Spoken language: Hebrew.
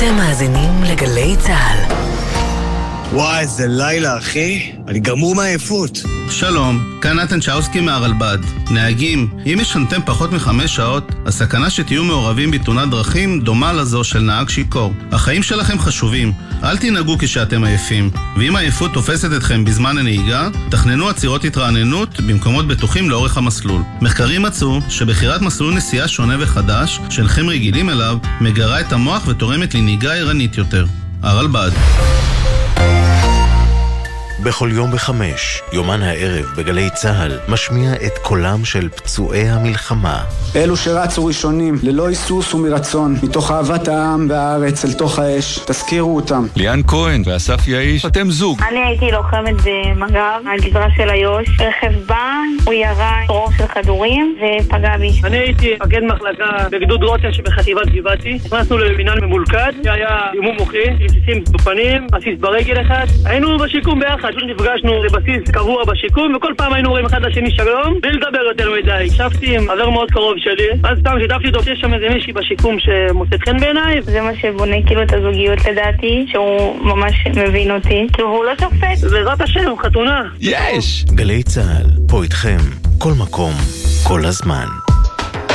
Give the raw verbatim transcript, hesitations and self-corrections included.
אתם מאזינים לגלי צהל. וואי, איזה לילה, אחי. אני גמור מהעייפות. שלום, כאן נתן צ'אוסקי מהרלב"ד. נהגים, אם ישנתם פחות מחמש שעות, הסכנה שתהיו מעורבים בתאונת דרכים דומה לזו של נהג שיכור. החיים שלכם חשובים, אל תנהגו כשאתם עייפים. ואם העייפות תופסת אתכם בזמן הנהיגה, תכננו עצירות התרעננות במקומות בטוחים לאורך המסלול. מחקרים מצאו שבחירת מסלול נסיעה שונה וחדש, שאינכם רגילים אליו, מגרה את המוח ותורמת לנהיגה ערנית יותר. הרלב"ד. בכל יום בחמש, יומן הערב בגלי צהל, משמיע את קולם של פצועי המלחמה. אלו שרצו ראשונים, ללא היסוס ומרצון, מתוך אהבת העם והארץ אל תוך האש, תזכירו אותם. ליאן כהן ואסף יאיש, אתם זוג. אני הייתי לוחמת במג"ב, הגזרה של איו"ש. רכב בא, הוא ירה רוב של כדורים ופגע בי. אני הייתי מפקד מחלקה בגדוד רוטן שבחטיבת גבעתי. נכנסנו לבניין ממולכד, שהיה אימון מוחי, רסיסים בפנים, רסיס ברגל אחד. היינו בשיקום ביחד. נפגשנו לבסיס קבוע בשיקום, וכל פעם היינו רואים אחד לשני שלום, בלי לדבר יותר מדי. הקשבתי עם חבר מאוד קרוב שלי, אז סתם שיתפתי אותו שיש שם איזה מישהי בשיקום שמוצאת חן בעיניי. זה מה שבונה כאילו את הזוגיות לדעתי, שהוא ממש מבין אותי, כאילו הוא לא שופט. בעזרת השם, חתונה. יש! גלי צהל, פה איתכם, כל מקום, כל הזמן.